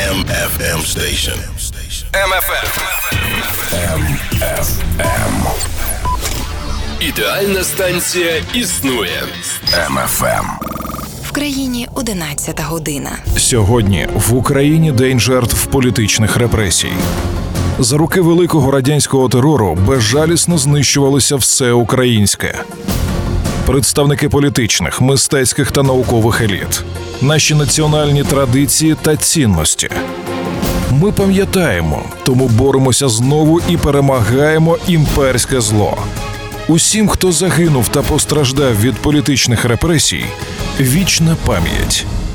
MFM station. MFM. Ідеальна станція існує. MFM. В країні 11 година. Сьогодні в Україні день жертв політичних репресій. За роки великого радянського терору безжалісно знищувалося все українське. Представники політичних, мистецьких та наукових еліт. Наші національні традиції та цінності. Ми пам'ятаємо, тому боремося знову і перемагаємо імперське зло. Усім, хто загинув та постраждав від політичних репресій, вічна пам'ять.